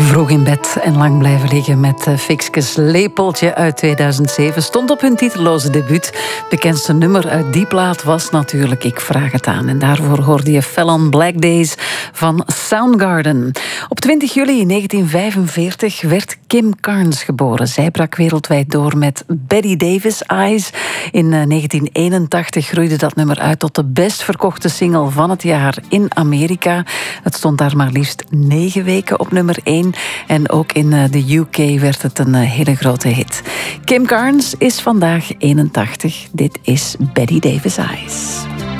Vroeg in bed en lang blijven liggen met Fikskes Lepeltje uit 2007 stond op hun titelloze debuut. Het bekendste nummer uit die plaat was natuurlijk Ik Vraag Het Aan. En daarvoor hoorde je Fell on Black Days van Soundgarden. Op 20 juli 1945 werd Kim Carnes geboren. Zij brak wereldwijd door met Betty Davis Eyes. In 1981 groeide dat nummer uit tot de best verkochte single van het jaar in Amerika. Het stond daar maar liefst 9 weken op nummer 1. En ook in de UK werd het een hele grote hit. Kim Carnes is vandaag 81. Dit is Betty Davis Eyes.